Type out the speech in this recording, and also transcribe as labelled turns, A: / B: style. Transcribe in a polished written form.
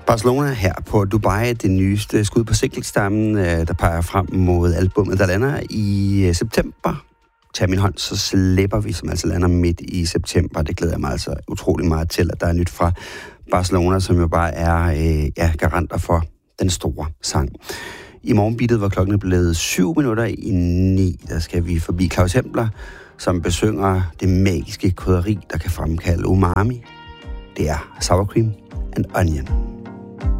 A: Barcelona her på Dubai, det nyeste skud på sikkelstammen, der peger frem mod albummet, der lander i september. Tag min hånd, så slipper vi, som altså lander midt i september. Det glæder jeg mig altså utrolig meget til, at der er nyt fra Barcelona, som jo bare er garanter for den store sang. I morgenbittet, hvor klokken er blevet 7:07, der skal vi forbi Claus Hempler, som besynger det magiske krydderi, der kan fremkalde umami. Det er sour cream and onion.